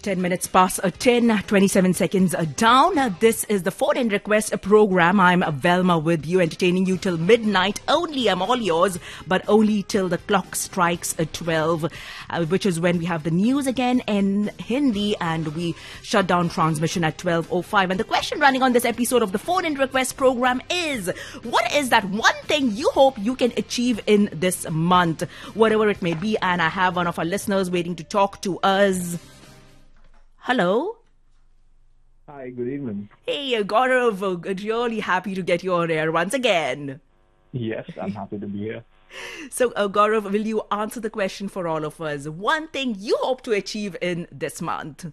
10 minutes past 10, 27 seconds down. This is the Phone In Request program. I'm Velma with you, entertaining you till midnight. Only I'm all yours, but only till the clock strikes 12, which is when we have the news again in Hindi, and we shut down transmission at 12:05. And the question running on this episode of the Phone In Request program is, what is that one thing you hope you can achieve in this month, whatever it may be? And I have one of our listeners waiting to talk to us. Hello. Hi, good evening. Hey, Gaurav, really happy to get you on air once again. Yes, I'm happy to be here. So, Gaurav, will you answer the question for all of us? One thing you hope to achieve in this month?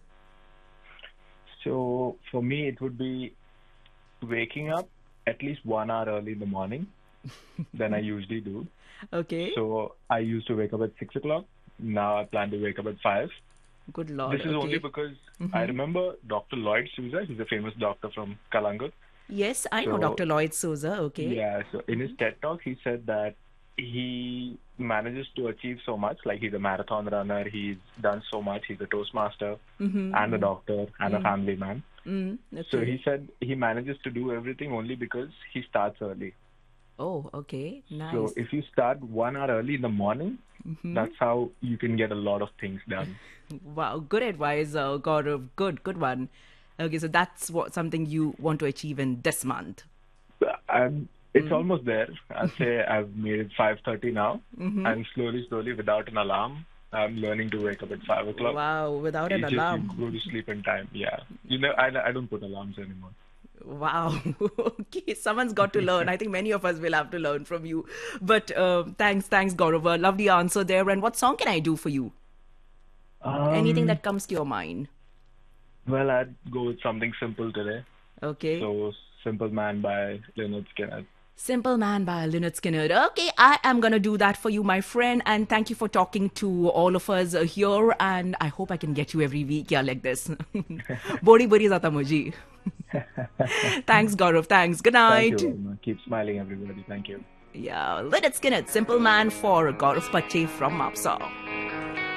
So, for me, it would be waking up at least 1 hour early in the morning than I usually do. Okay. So, I used to wake up at 6 o'clock. Now I plan to wake up at 5. Good Lord. This is only because I remember Dr. Lloyd Souza. He's a famous doctor from Kalangut. Yes, I know Dr. Lloyd Souza. Okay. Yeah, so in his TED Talk, he said that he manages to achieve so much. Like, he's a marathon runner. He's done so much. He's a Toastmaster and a doctor and a family man. Okay. So he said he manages to do everything only because he starts early. Oh, okay. Nice. So if you start 1 hour early in the morning, that's how you can get a lot of things done. Wow, good advice, Gaurav. Good one. Okay, so that's something you want to achieve in this month. It's almost there. I'd say I've made it 5:30 now, and slowly, without an alarm, I'm learning to wake up at 5 o'clock. Wow, without an You alarm. go to sleep in time. Yeah, I don't put alarms anymore. Wow. Okay, someone's got to learn. I think many of us will have to learn from you. But thanks, Gaurav. Lovely answer there. And what song can I do for you? Anything that comes to your mind. Well, I'd go with something simple today. Okay. So, Simple Man by Lynyrd Skynyrd. Simple Man by Lynyrd Skynyrd. Okay, I am going to do that for you, my friend. And thank you for talking to all of us here. And I hope I can get you every week, yeah, like this. Bodi zata muji. Thanks, Gaurav. Thanks. Good night. Thank you. Keep smiling, everybody. Thank you. Yeah, Lynyrd Skynyrd, Simple Man for Gaurav Pache from Mapsa.